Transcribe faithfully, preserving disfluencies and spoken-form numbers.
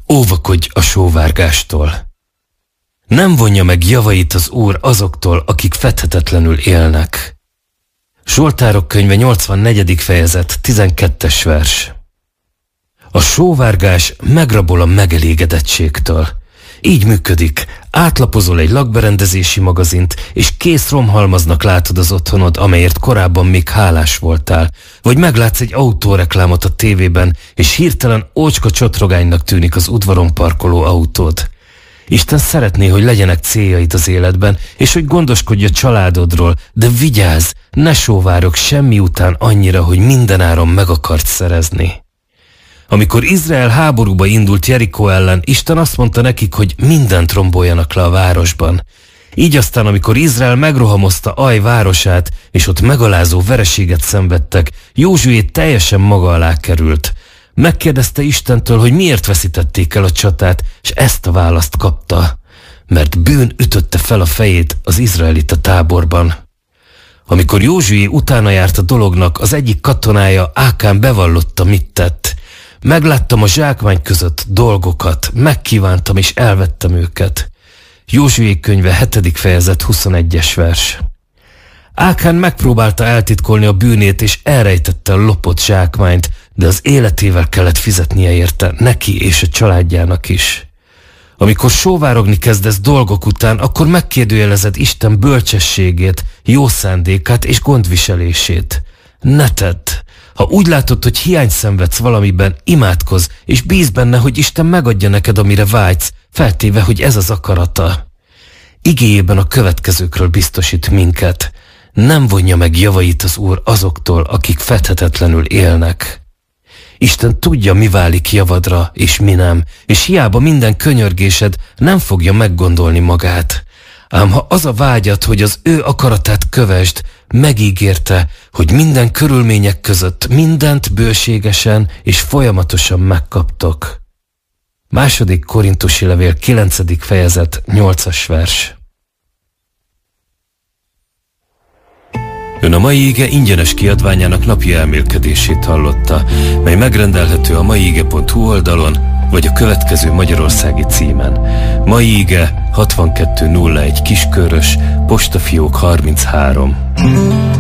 Óvakodj a sóvárgástól. Nem vonja meg javait az Úr azoktól, akik fedhetetlenül élnek. Zsoltárok könyve nyolcvannegyedik fejezet, tizenkettes vers. A sóvárgás megrabol a megelégedettségtől. Így működik, átlapozol egy lakberendezési magazint, és kész romhalmaznak látod az otthonod, amelyért korábban még hálás voltál. Vagy meglátsz egy autóreklámot a tévében, és hirtelen ócska csotrogánynak tűnik az udvaron parkoló autód. Isten szeretné, hogy legyenek céljaid az életben, és hogy gondoskodj a családodról, de vigyázz, ne sóvárog semmi után annyira, hogy mindenáron meg akart szerezni. Amikor Izrael háborúba indult Jerikó ellen, Isten azt mondta nekik, hogy mindent romboljanak le a városban. Így aztán, amikor Izrael megrohamozta Aj városát, és ott megalázó vereséget szenvedtek, Józsué teljesen maga alá került. Megkérdezte Istentől, hogy miért veszítették el a csatát, és ezt a választ kapta. Mert bűn ütötte fel a fejét az izraelita táborban. Amikor Józsué utána járt a dolognak, az egyik katonája, Ákán bevallotta, mit tett. Megláttam a zsákmány között dolgokat, megkívántam és elvettem őket. Józsué könyve hetedik fejezet huszonegyes vers. Ákán megpróbálta eltitkolni a bűnét, és elrejtette a lopott zsákmányt, de az életével kellett fizetnie érte, neki és a családjának is. Amikor sóvárogni kezdesz dolgok után, akkor megkérdőjelezed Isten bölcsességét, jó szándékát és gondviselését. Ne tedd! Ha úgy látod, hogy hiány szenvedsz valamiben, imádkozz, és bízz benne, hogy Isten megadja neked, amire vágysz, feltéve, hogy ez az akarata. Igéjében a következőkről biztosít minket. Nem vonja meg javait az Úr azoktól, akik fedhetetlenül élnek. Isten tudja, mi válik javadra, és mi nem, és hiába minden könyörgésed nem fogja meggondolni magát. Ám ha az a vágyad, hogy az ő akaratát kövesd, megígérte, hogy minden körülmények között mindent bőségesen és folyamatosan megkaptok. Második Korintusi levél kilencedik fejezet nyolcas vers. Ön a mai ige ingyenes kiadványának napi elmélkedését hallotta, mely megrendelhető a maiige pont hu oldalon, vagy a következő magyarországi címen. Mai ige hatvankettő nulla egy Kiskörös, postafiók harminchárom.